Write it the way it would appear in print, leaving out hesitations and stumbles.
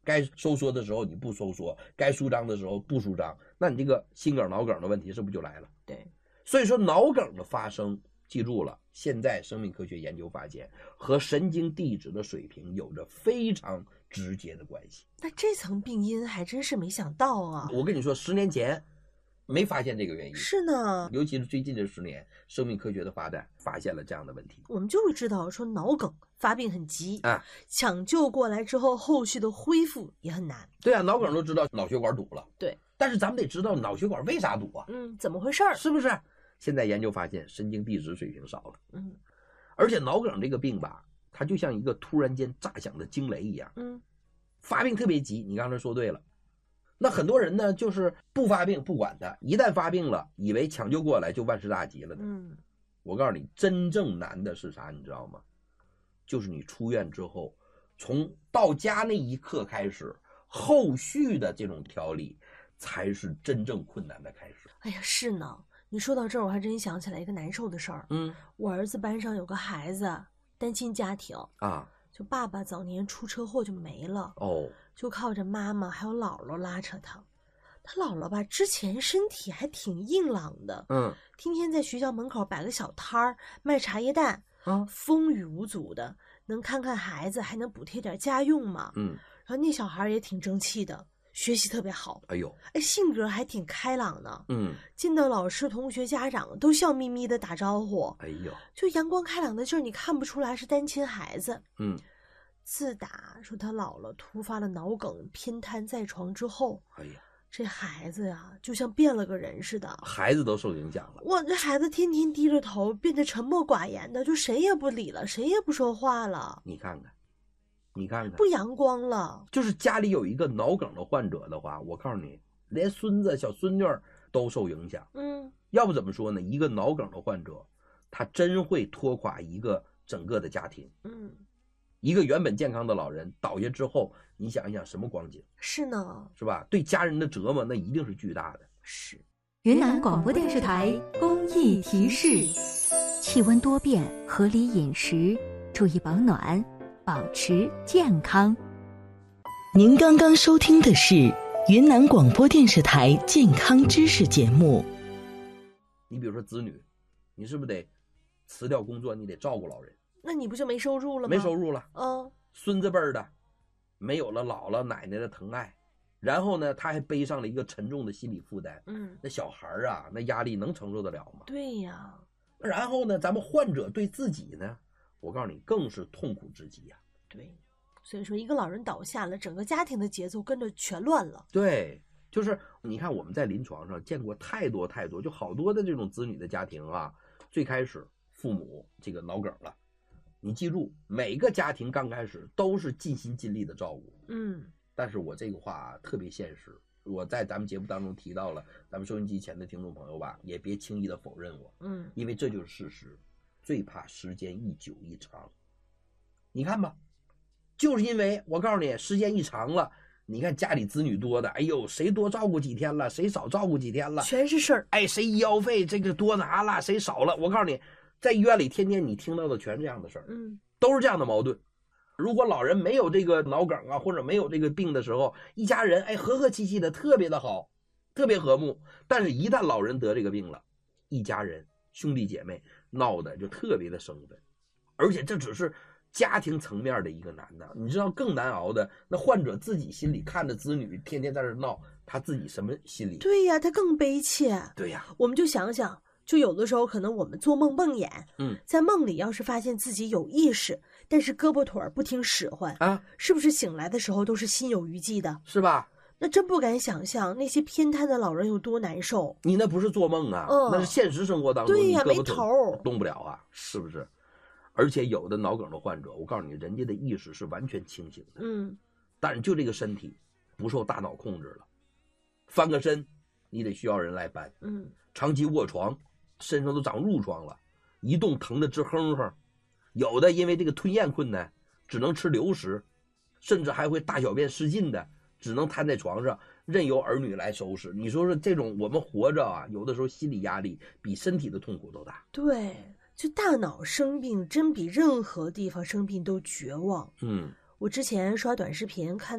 该收缩的时候你不收缩，该舒张的时候不舒张，那你这个心梗脑梗的问题是不是就来了？ 对， 所以说脑梗的发生，记住了，现在生命科学研究发现和神经递质的水平有着非常直接的关系。 那这层病因还真是没想到啊。 我跟你说，10年前没发现这个原因， 是呢， 尤其是最近这10年，生命科学的发展发现了这样的问题。 我们就是知道说脑梗发病很急啊， 抢救过来之后，后续的恢复也很难。 对啊，脑梗都知道脑血管堵了， 对， 但是咱们得知道脑血管为啥堵啊？ 怎么回事儿？ 是不是？现在研究发现神经递质水平少了， 嗯， 而且脑梗这个病吧，它就像一个突然间炸响的惊雷一样，发病特别急。你刚才说对了。那很多人呢，就是不发病不管它，一旦发病了，以为抢救过来就万事大吉了呢。我告诉你，真正难的是啥，你知道吗？就是你出院之后，从到家那一刻开始，后续的这种调理才是真正困难的开始。 哎呀，是呢。你说到这儿，我还真想起来一个难受的事儿。我儿子班上有个孩子，单亲家庭啊， 就爸爸早年出车祸就没了，就靠着妈妈还有姥姥拉扯他。他姥姥吧，之前身体还挺硬朗的，天天在学校门口摆个小摊儿卖茶叶蛋，风雨无阻的，能看看孩子，还能补贴点家用嘛。然后那小孩也挺争气的，学习特别好，性格还挺开朗的，见到老师、同学、家长都笑眯眯的打招呼，就阳光开朗的劲儿，你看不出来是单亲孩子。自打说他姥姥突发了脑梗，偏瘫在床之后，这孩子呀，就像变了个人似的， 孩子都受影响了。 哇，这孩子天天低着头，变得沉默寡言的，就谁也不理了，谁也不说话了。 你看看，你看看， 不阳光了。 就是家里有一个脑梗的患者的话，我告诉你，连孙子、小孙女都受影响。要不怎么说呢？一个脑梗的患者，他真会拖垮一个整个的家庭。一个原本健康的老人倒下之后，你想一想什么光景？ 是呢， 是吧？对家人的折磨那一定是巨大的。 是。 云南广播电视台公益提示：气温多变，合理饮食，注意保暖，保持健康。 您刚刚收听的是云南广播电视台健康知识节目。 你比如说子女，你是不是得辞掉工作，你得照顾老人？ 那你不就没收入了吗？ 没收入了。孙子辈的没有了姥姥奶奶的疼爱，然后呢，他还背上了一个沉重的心理负担。那小孩啊，那压力能承受得了吗？ 对呀。 然后呢，咱们患者对自己呢，我告诉你，更是痛苦至极呀。 对，所以说一个老人倒下了，整个家庭的节奏跟着全乱了。 对，就是你看我们在临床上见过太多太多，就好多的这种子女的家庭啊，最开始父母这个脑梗了。你记住，每个家庭刚开始都是尽心尽力的照顾。但是我这个话特别现实，我在咱们节目当中提到了，咱们收音机前的听众朋友吧，也别轻易的否认我。因为这就是事实。最怕时间一久一长。你看吧，就是因为我告诉你，时间一长了，你看家里子女多的，哎呦，谁多照顾几天了，谁少照顾几天了， 全是事儿。 谁医药费这个多拿了，谁少了，我告诉你。在医院里天天你听到的全是这样的事儿，都是这样的矛盾。如果老人没有这个脑梗啊，或者没有这个病的时候，一家人和和气气的，特别的好，特别和睦。但是一旦老人得这个病了，一家人兄弟姐妹闹的就特别的生分。而且这只是家庭层面的一个难的，你知道更难熬的，那患者自己心里看着子女天天在这闹，他自己什么心理？ 对呀，他更悲切。 对呀， 我们就想想。就有的时候可能我们做梦梦魇，在梦里要是发现自己有意识，但是胳膊腿不听使唤是不是醒来的时候都是心有余悸的？ 是吧？ 那真不敢想象那些偏瘫的老人有多难受。 你那不是做梦啊，那是现实生活当中， 对呀， 你胳膊腿没头动不了啊，是不是？而且有的脑梗的患者，我告诉你，人家的意识是完全清醒的，但是就这个身体不受大脑控制了，翻个身你得需要人来搬，长期卧床。身上都长褥疮了，一动疼得直哼哼，有的因为这个吞咽困难，只能吃流食，甚至还会大小便失禁的，只能瘫在床上，任由儿女来收拾。你说说这种我们活着啊，有的时候心理压力比身体的痛苦都大。 对，就大脑生病真比任何地方生病都绝望。 嗯， 我之前刷短视频看